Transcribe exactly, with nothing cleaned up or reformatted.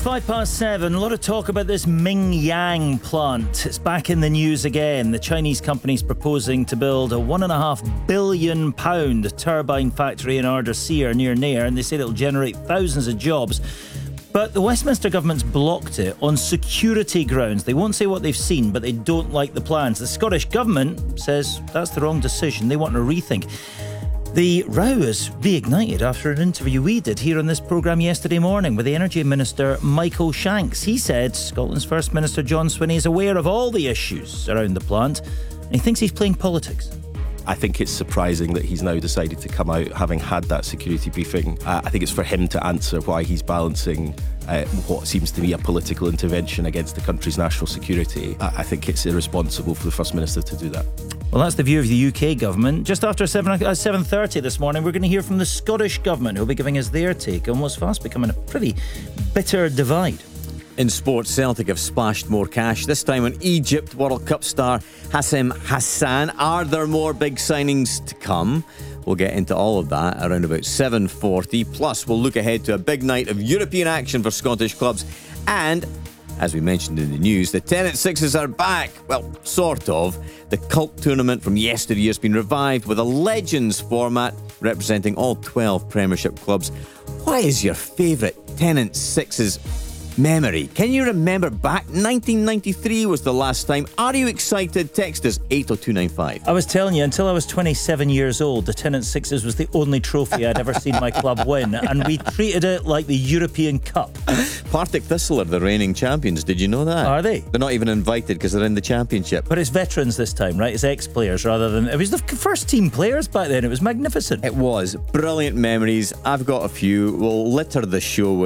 five past seven. A lot of talk about this Mingyang plant. It's back in the news again. The Chinese company's proposing to build a one and a half billion pound turbine factory in Ardersier near Nair, and they say it'll generate thousands of jobs. But the Westminster government's blocked it on security grounds. They won't say what they've seen, but they don't like the plans. The Scottish government says that's the wrong decision. They want to rethink. The row has reignited after an interview we did here on this programme yesterday morning with the Energy Minister Michael Shanks. He said Scotland's First Minister John Swinney is aware of all the issues around the plant and he thinks he's playing politics. I think it's surprising that he's now decided to come out having had that security briefing. Uh, I think it's for him to answer why he's balancing uh, what seems to be a political intervention against the country's national security. I, I think it's irresponsible for the First Minister to do that. Well, that's the view of the U K government. Just after seven thirty this morning, we're going to hear from the Scottish government, who'll be giving us their take on what's fast becoming a pretty bitter divide. In sports, Celtic have splashed more cash, this time on Egypt World Cup star Hassem Hassan. Are there more big signings to come? We'll get into all of that around about seven forty. Plus, we'll look ahead to a big night of European action for Scottish clubs. And, as we mentioned in the news, the Tennant Sixes are back. Well, sort of. The cult tournament from yesteryear has been revived with a Legends format representing all twelve Premiership clubs. What is your favourite Tennant Sixes memory? Can you remember back? nineteen ninety-three was the last time. Are you excited? Text us eight oh two nine five. I was telling you, until I was twenty-seven years old, the Tennant Sixes was the only trophy I'd ever seen my club win, and we treated it like the European Cup. Partick Thistle are the reigning champions. Did you know that? Are they? They're not even invited because they're in the championship. But it's veterans this time, right? It's ex-players rather than... It was the first team players back then. It was magnificent. It was. Brilliant memories. I've got a few. We'll litter the show with